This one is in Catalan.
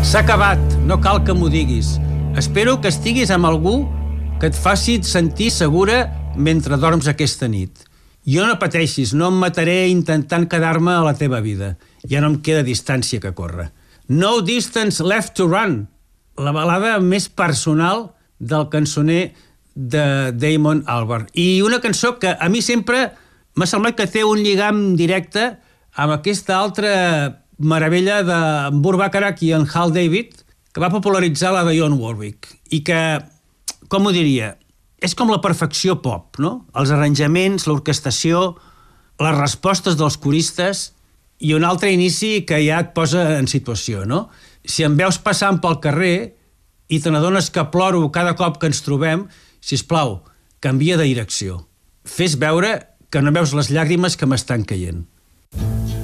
S'ha acabat, no cal que m'ho diguis. Espero que estiguis amb algú que et faci sentir segura mentre dorms aquesta nit. Jo no pateixis, no em mataré intentant quedar-me a la teva vida. Ja no em queda distància que córrer. No distance left to run, la balada més personal del cançoner de Damon Albarn. I una cançó que a mi sempre m'ha semblat que té un lligam directe amb aquesta altra meravella de Burt Bacharach i en Hal David, que va popularitzar la de Dionne Warwick, i que, com ho diria, és com la perfecció pop, no? Els arranjaments, l'orquestació, les respostes dels coristes i un altre inici que ja et posa en situació, no? Si em veus passant pel carrer i te n'adones que ploro cada cop que ens trobem, sisplau, canvia de direcció. Fes veure que no veus les llàgrimes que m'estan caient.